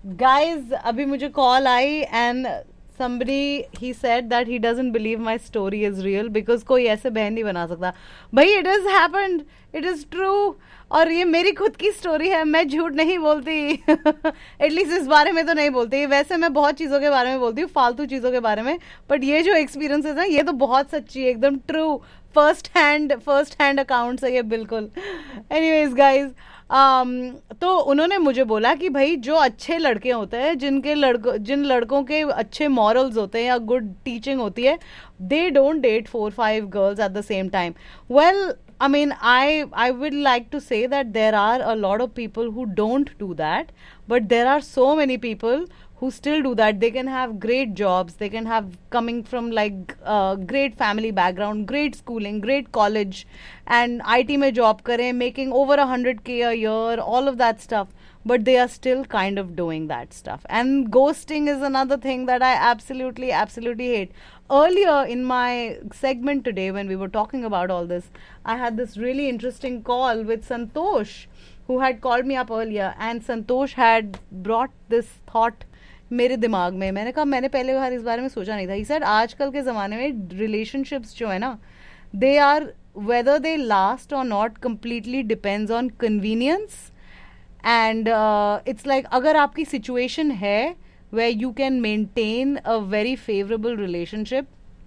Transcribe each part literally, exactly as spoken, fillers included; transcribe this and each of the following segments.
guys, अभी मुझे call I and somebody he said that he doesn't believe my story is real because कोई ऐसे बहन नहीं बना सकता. भाई it has happened, it is true. और ये मेरी खुद की स्टोरी है, मैं झूठ नहीं बोलती. एटलीस्ट इस बारे में तो नहीं बोलती. वैसे मैं बहुत चीज़ों के बारे में बोलती हूँ, फालतू चीज़ों के बारे में, बट ये जो एक्सपीरियंसेस हैं ये तो बहुत सच्ची है, एकदम true, first hand first hand accounts है ये बिल्कुल. एनीवेज गाइज, Um, तो उन्होंने मुझे बोला कि भाई जो अच्छे लड़के होते हैं, जिनके लड़कों जिन लड़कों के अच्छे मॉरल्स होते हैं या गुड टीचिंग होती है, they don't date four five girls at the same time. Well, I mean, I I would like to say that there are a lot of people who don't do that, but there are so many people who still do that. They can have great jobs, they can have coming from like uh, great family background, great schooling, great college, and I T mein job kare, making over a hundred k a year, all of that stuff. But they are still kind of doing that stuff. And ghosting is another thing that I absolutely, absolutely hate. Earlier in my segment today, when we were talking about all this, I had this really interesting call with Santosh, who had called me up earlier. And Santosh had brought this thought मेरे दिमाग में. मैंने कहा मैंने पहले बार इस बारे में सोचा नहीं था. He said आजकल के ज़माने में relationships जो है ना, they are, whether they last or not completely depends on convenience. And uh, it's like अगर आपकी situation है where you can maintain a very favorable relationship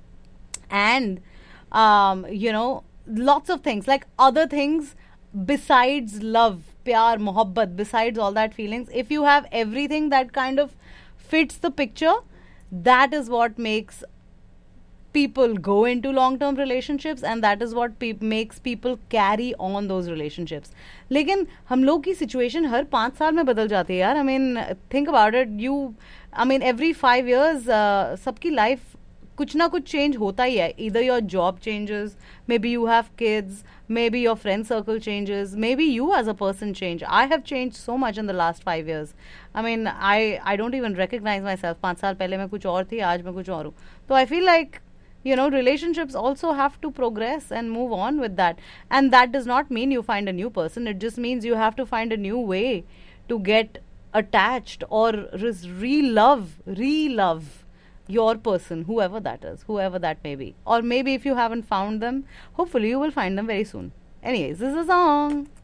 and um, you know, lots of things, like other things besides love, pyar, mohabbat, besides all that feelings, if you have everything that kind of fits the picture, that is what makes people go into long-term relationships, and that is what pe- makes people carry on those relationships. लेकिन हम लोग की situation हर पाँच साल में बदल जाती है यार. I mean, think about it. You, I mean, every five years, uh, सबकी life कुछ ना कुछ change होता ही है. Either your job changes, maybe you have kids, maybe your friend circle changes, maybe you as a person change. I have changed so much in the last five years. I mean, I I don't even recognize myself. पाँच साल पहले मैं कुछ और थी, आज मैं कुछ और हूँ. So I feel like, you know, relationships also have to progress and move on with that. And that does not mean you find a new person. It just means you have to find a new way to get attached or re-love, re-love your person, whoever that is, whoever that may be. Or maybe if you haven't found them, hopefully you will find them very soon. Anyways, this is a song.